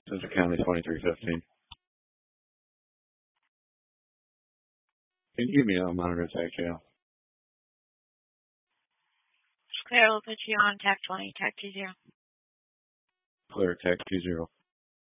Central County 2315. Can you give me a monitor tech jail? Clear, we'll put you on TAC 20, TAC 20. Clear, tech 20.